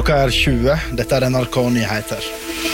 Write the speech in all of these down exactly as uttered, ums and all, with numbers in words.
Klokka er tjue, dette er N R K Nyheter.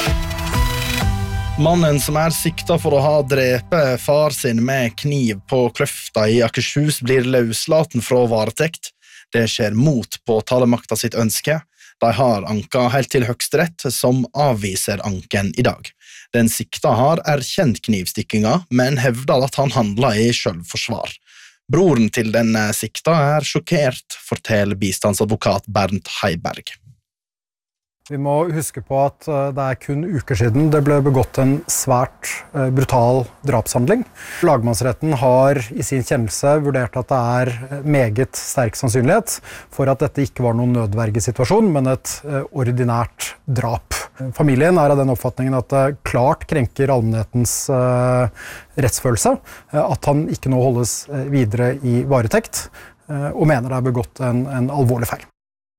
Mannen som er siktet for å ha drepe far sin med kniv på Kløfta i Akershus blir løslaten fra varetekt. Det skjer mot påtalemakta sitt ønske. De har anka helt til Høyesterett, som avviser anken i dag. Den sikta har erkjent knivstikkinga, men hevder at han handla i selvforsvar. Broren til den sikta er sjokkert, forteller bistandsadvokat Bernt Heiberg. Vi må huske på at det er kun uker siden det ble begått en svært brutal drapshandling. Lagmannsretten har i sin kjennelse vurdert at det er meget sterk sannsynlighet for at dette ikke var noen nødvergesituasjon, men et ordinært drap. Familien er av den oppfatningen at det klart krenker allmennhetens rettsfølelse, at han ikke nå holdes videre i varetekt, og mener det er begått en, en alvorlig feil.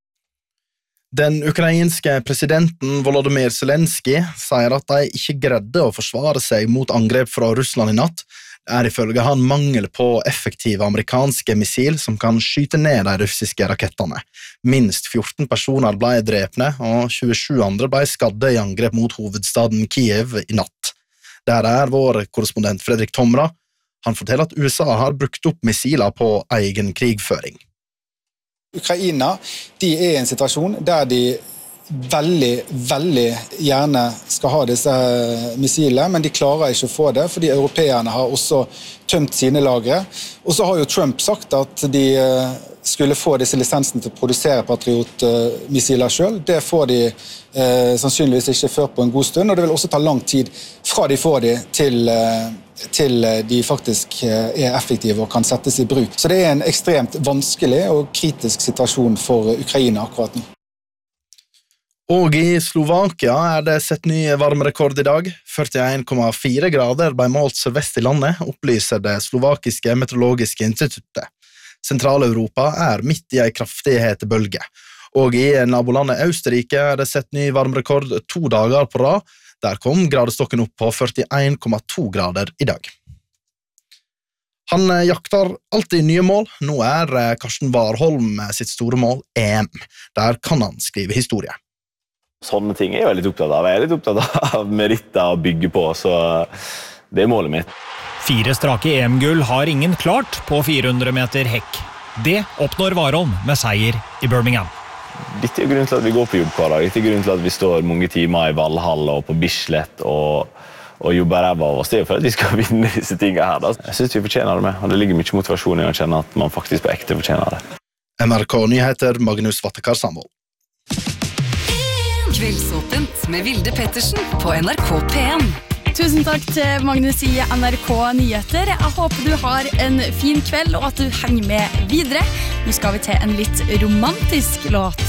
Den ukrainske presidenten Volodymyr Zelensky sier at de ikke greide å forsvare seg mot angrep fra Russland i natt. Det er ifølge han mangel på effektive amerikanske missil som kan skyte ned de russiske rakettene. Minst fjorten personer ble drepne, og tjuesju andre ble skadde i angrep mot hovedstaden Kiev i natt. Der er vår korrespondent Fredrik Tomra. Han forteller at U S A har brukt opp missiler på egen krigføring. Ukraina, de er i en situasjon der de veldig, veldig gjerne skal ha disse missilene, men de klarer ikke å få det, fordi europeerne har også tømt sine lagre. Og så har jo Trump sagt at de skulle få disse lisensene til å produsere Patriot-missiler selv. Det får de eh, sannsynligvis ikke før på en god stund, og det vil også ta lang tid fra de får de til, eh, til de faktisk er effektive og kan settes i bruk. Så det er en ekstremt vanskelig og kritisk situasjon for Ukraina akkurat nå. Og i Slovakia er det sett ny varmerekord i dag. førtien komma fire grader ble målt sørvest i landet, opplyser det slovakiske meteorologiske instituttet. Sentraleuropa er midt i en kraftig hetebølge. Og i nabolandet Østerrike er det sett ny varmerekord to dager på rad. Der kom gradestokken opp på førtien komma to grader i dag. Han jakter alltid nye mål. Nå er Karsten Warholm sitt store mål E M. Der kan han skrive historie. Sånne ting er jeg veldig opptatt av. Jeg er litt opptatt av meritter å bygge på, så det er målet mitt. Fire strake E M-gull har ingen klart på fire hundre meter hekk. Det oppnår Warholm med seier i Birmingham. Dette er grunnen til at vi går på jobb hver dag. Dette er grunnen til at vi står mange timer i Valhall og på Bislett og, og jobber ræva av oss. Det er for at vi skal vinne disse tingene her. Da. Jeg synes vi fortjener det med, og det ligger mye motivasjon i å kjenne at man faktisk på ekte fortjener det. N R K Nyheter, Magnus Vattekar Sandvold. Kveldsåpent med Vilde Pettersen på N R K P en. Tusen takk til Magnus i N R K Nyheter. Jeg håper du har en fin kveld og at du henger med videre. Nå skal vi til en litt romantisk låt.